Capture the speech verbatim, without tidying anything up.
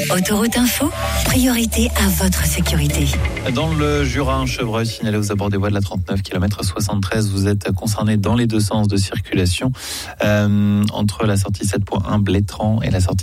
Autoroute Info, priorité à votre sécurité. Dans le Jura, un chevreuil signalé aux abords des voies de la trente-neuf, kilomètre soixante-treize. Vous êtes concerné dans les deux sens de circulation, euh, entre la sortie sept point un Blétran et la sortie